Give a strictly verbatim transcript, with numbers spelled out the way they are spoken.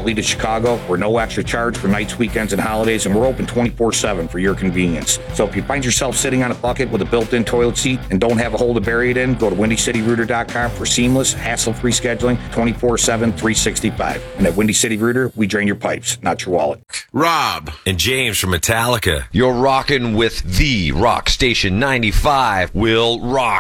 to Chicago. We're no extra charge for nights, weekends, and holidays, and we're open twenty-four seven for your convenience. So if you find yourself sitting on a bucket with a built-in toilet seat and don't have a hole to bury it in, go to windy city rooter dot com for seamless, hassle-free scheduling twenty-four seven, three sixty-five. And at Windy City Rooter, we drain your pipes, not your wallet. Rob and James from Metallica. You're rocking with the Rock Station ninety-five. Will rock.